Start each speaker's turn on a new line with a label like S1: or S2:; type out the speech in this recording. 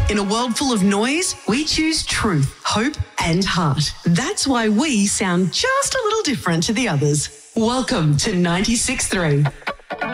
S1: In a world full of noise, we choose truth, hope, and heart. That's why we sound just a little different to the others. Welcome to 96.3.